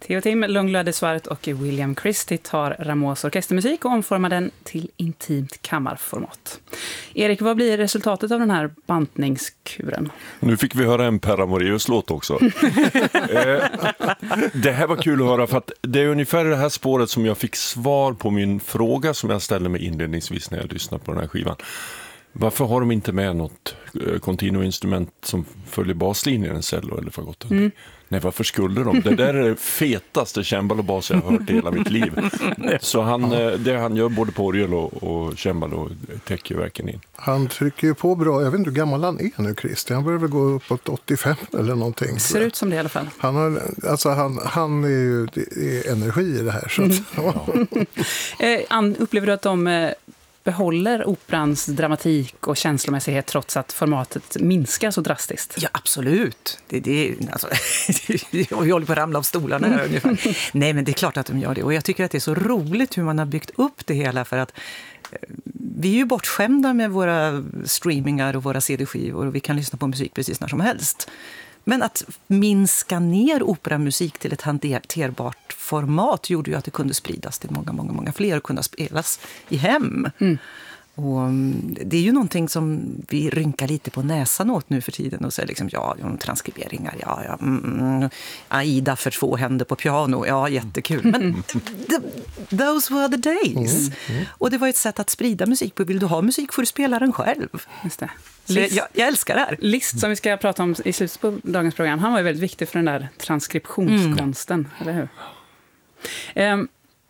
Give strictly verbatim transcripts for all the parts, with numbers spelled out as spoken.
Theo Tim, Långlöde Svart och William Christie tar Rameaus orkestermusik och omformar den till intimt kammarformat. Erik, vad blir resultatet av den här bantningskuren? Nu fick vi höra en Per Amoreus-låt också. eh, det här var kul att höra för att det är ungefär det här spåret som jag fick svar på min fråga som jag ställde mig inledningsvis när jag lyssnade på den här skivan. Varför har de inte med något continuo-instrument som följer baslinjen, en cello eller fagott? Mm. Nej, varför skulle de? Det där är det fetaste cembalo-bas jag har hört i hela mitt liv. Så han, det han gör både på orgel och, och cembalo täcker verkligen in. Han trycker ju på bra. Jag vet inte hur gammal han är nu, Christian. Han börjar väl gå uppåt åttiofem eller någonting. Ser ut som det i alla fall. Han, har, alltså han, han är ju det är energi i det här. Så att, mm. ja. eh, upplever du att de behåller operans dramatik och känslomässighet trots att formatet minskar så drastiskt? Ja, absolut. Det, det, alltså, vi håller på att ramla av stolarna här ungefär. Nej, men det är klart att de gör det. Och jag tycker att det är så roligt hur man har byggt upp det hela, för att vi är ju bortskämda med våra streamingar och våra C D-skivor och vi kan lyssna på musik precis när som helst. Men att minska ner operamusik till ett hanterbart format gjorde ju att det kunde spridas till många, många, många fler och kunna spelas i hem. Mm. Och det är ju någonting som vi rynkar lite på näsan åt nu för tiden och säger liksom, ja, transkriberingar, ja, ja, mm, Aida för två händer på piano, ja, jättekul. Men the, those were the days. Mm, mm. Och det var ett sätt att sprida musik på. Vill du ha musik får du spela den själv. Just det. List, jag, jag älskar det här. Liszt, som vi ska prata om i slutet på dagens program, han var ju väldigt viktig för den där transkriptionskonsten, mm. eller hur? Ehm,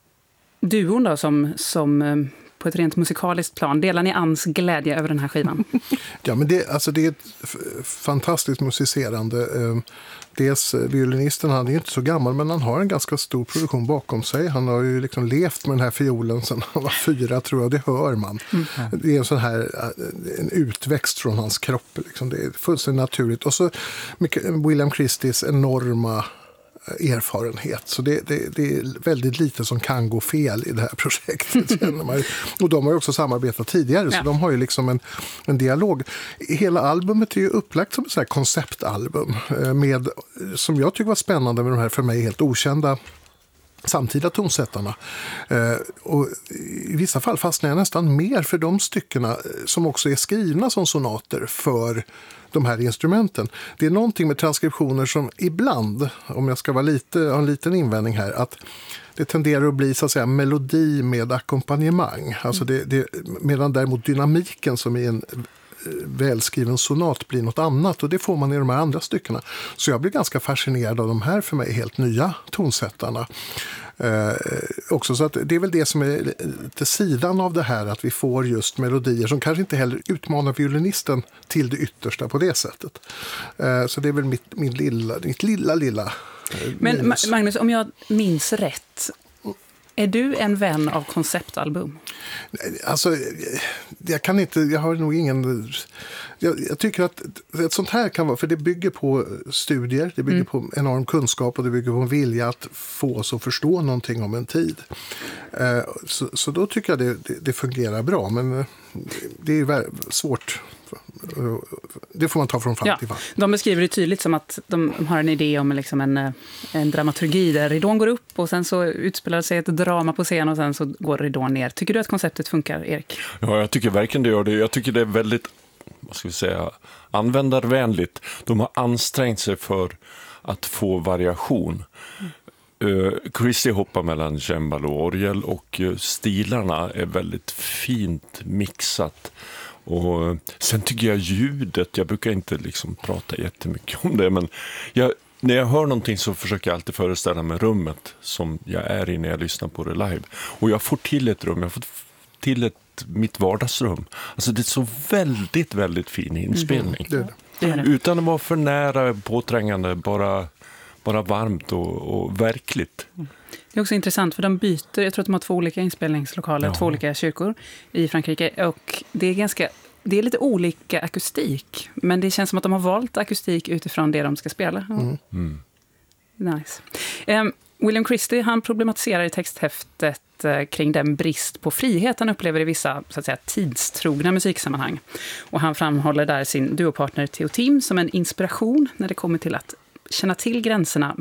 duon då, som, som på ett rent musikaliskt plan, delar ni Anns glädje över den här skivan? Ja, men det, alltså det är ett f- fantastiskt musicerande. Dels violinisten, han är inte så gammal, men han har en ganska stor produktion bakom sig. Han har ju liksom levt med den här fiolen sedan han var fyra, tror jag. Det hör man. Mm. Det är en sån här en utväxt från hans kropp. Liksom. Det är fullständigt naturligt. Och så William Christies enorma erfarenhet. Så det, det, det är väldigt lite som kan gå fel i det här projektet. Och de har ju också samarbetat tidigare, så ja. De har ju liksom en, en dialog. Hela albumet är ju upplagt som ett så här konceptalbum med, som jag tycker var spännande med de här för mig helt okända samtida tonsättarna. Eh, och i vissa fall fastnar jag nästan mer för de styckena som också är skrivna som sonater för de här instrumenten. Det är någonting med transkriptioner som ibland, om jag ska vara lite, ha en liten invändning här, att det tenderar att bli så att säga melodi med ackompanjemang. Alltså det, det, medan däremot dynamiken som i en välskriven sonat blir något annat, och det får man i de här andra styckena. Så jag blir ganska fascinerad av de här för mig helt nya tonsättarna. Eh, också så att det är väl det som är till sidan av det här, att vi får just melodier som kanske inte heller utmanar violinisten till det yttersta på det sättet. Eh, så det är väl mitt, min lilla, mitt lilla, lilla eh, Men minus. Magnus, om jag minns rätt, är du en vän av konceptalbum? Alltså, jag kan inte, jag har nog ingen, jag, jag tycker att ett sånt här kan vara, för det bygger på studier, det bygger mm. på enorm kunskap och det bygger på en vilja att få oss att förstå någonting om en tid. Eh, så, så då tycker jag det, det, det fungerar bra, men det är ju svårt. Det får man ta från fall till fall. De beskriver det tydligt som att de har en idé om liksom en, en dramaturgi där ridån går upp och sen så utspelar sig ett drama på scen och sen så går ridån ner. Tycker du att konceptet funkar, Erik? Ja, jag tycker verkligen det gör det. Jag tycker det är väldigt, vad ska vi säga, användarvänligt. De har ansträngt sig för att få variation. Mm. Uh, Christie hoppar mellan cembalo och orgel och uh, stilarna är väldigt fint mixat. Och sen tycker jag ljudet, jag brukar inte liksom prata jättemycket om det, men jag, när jag hör någonting så försöker jag alltid föreställa mig rummet som jag är i när jag lyssnar på det live. Och jag får till ett rum, jag får till ett, mitt vardagsrum. Alltså det är så väldigt, väldigt fin inspelning. Mm. Det är det. Utan att vara för nära, påträngande, bara, bara varmt och, och verkligt. Mm. Det är också intressant för de byter, jag tror att de har två olika inspelningslokaler, ja. två olika kyrkor i Frankrike, och det är ganska, det är lite olika akustik, men det känns som att de har valt akustik utifrån det de ska spela. Mm. Mm. Nice. Um, William Christie, han problematiserar i texthäftet uh, kring den brist på frihet han upplever i vissa, så att säga, tidstrogna musiksammanhang. Och han framhåller där sin duopartner Theo Tim som en inspiration när det kommer till att känna till gränserna men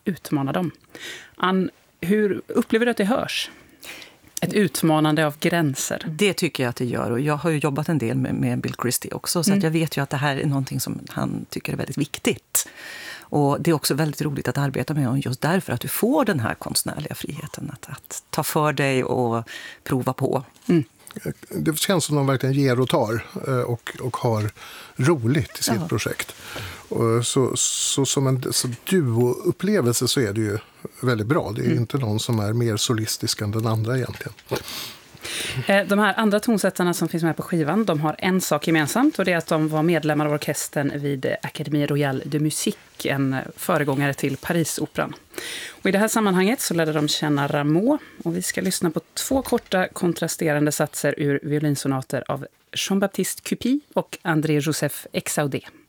utmana dem. Ann, hur upplever du att det hörs? Ett utmanande av gränser. Det tycker jag att det gör. Och jag har ju jobbat en del med, med Bill Christie också. Så mm. att jag vet ju att det här är någonting som han tycker är väldigt viktigt. Och det är också väldigt roligt att arbeta med honom just därför att du får den här konstnärliga friheten. Att, att ta för dig och prova på. Mm. Det känns som att de verkligen ger och tar och, och har roligt i sitt ja. projekt. Och så, så som en så duo-upplevelse så är det ju väldigt bra. Det är mm. inte någon som är mer solistisk än den andra egentligen. De här andra tonsättarna som finns med på skivan, de har en sak gemensamt och det är att de var medlemmar av orkestern vid Académie Royale de Musique, en föregångare till Parisoperan. Och i det här sammanhanget så lärde de känna Rameau och vi ska lyssna på två korta kontrasterande satser ur violinsonater av Jean-Baptiste Cupid och André-Joseph Exaudé.